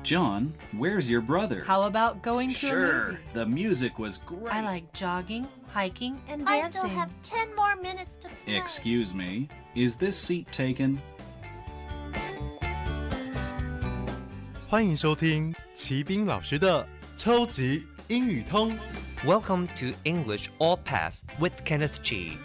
John, where's your brother? How about going to a Sure, movie? the music was great. I like jogging, hiking, and I dancing. still have 10 more minutes to play. Excuse me, is this seat taken? 欢迎收听齐斌老师的超级英语通。 Welcome to English All Pass with Kenneth Chi.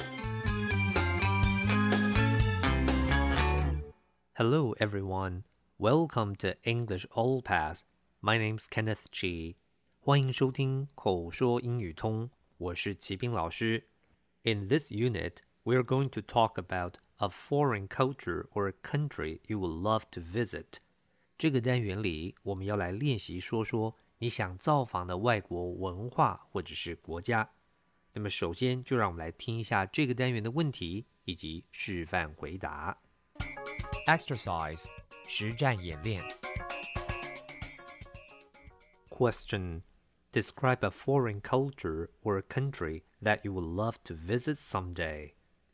Hello, everyone. Welcome to English All Pass. My name's Kenneth Chi. 欢迎收听口说英语通，我是齐斌老师。In this unit, we are going to talk about a foreign culture or a country you would love to visit. 这个单元里，我们要来练习说说你想造访的外国文化或者是国家。那么首先就让我们来听一下这个单元的问题以及示范回答。Exercise 实战演练。Question: Describe a foreign culture or a country that you would love to visit someday.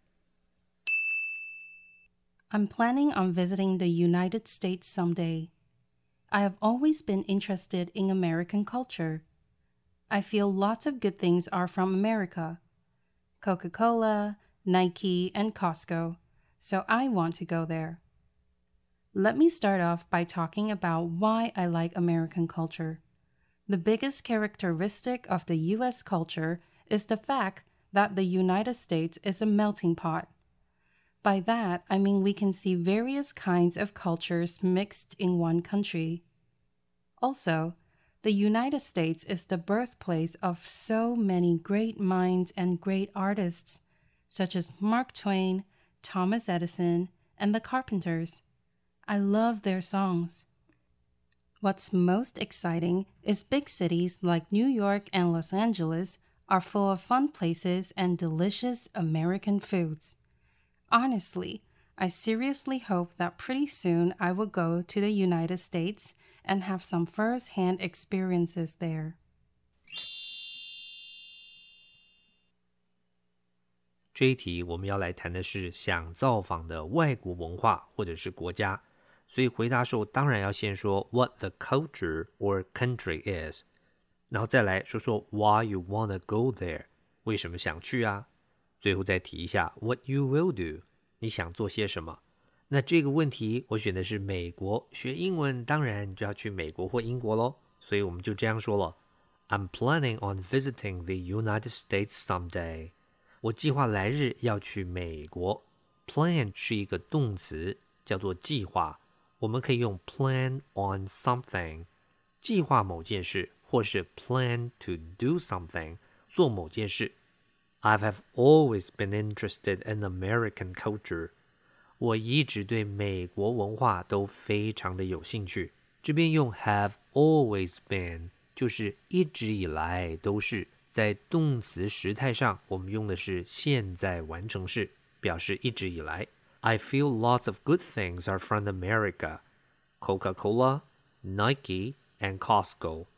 I'm planning on visiting the United States someday. I have always been interested in American culture. I feel lots of good things are from America. Coca-Cola, Nike, and Costco. So I want to go there. Let me start off by talking about why I like American culture. The biggest characteristic of the U.S. culture is the fact that the United States is a melting pot. By that, I mean we can see various kinds of cultures mixed in one country. Also, the United States is the birthplace of so many great minds and great artists, such as Mark Twain, Thomas Edison, and the Carpenters. I love their songs. What's most exciting is big cities like New York and Los Angeles are full of fun places and delicious American foods. Honestly, I seriously hope that pretty soon I will go to the United States and have some first-hand experiences there. 这一题我们要来谈的是想造访的外国文化或者是国家，所以回答时候当然要先说 what the culture or country is， 然后再来说说 why you wanna go there， 为什么想去啊？最后再提一下 what you will do， 你想做些什么？那这个问题我选的是美国，学英文当然就要去美国或英国咯，所以我们就这样说了 I'm planning on visiting the United States someday。 我计划来日要去美国。 Plan 是一个动词，叫做计划，我们可以用 plan on something， 计划某件事，或是 plan to do something， 做某件事。I have always been interested in American culture. 我一直对美国文化都非常的有兴趣。这边用 have always been 就是一直以来都是，在动词时态上我们用的是现在完成式，表示一直以来。I feel lots of good things are from America. Coca-Cola, Nike, and Costco.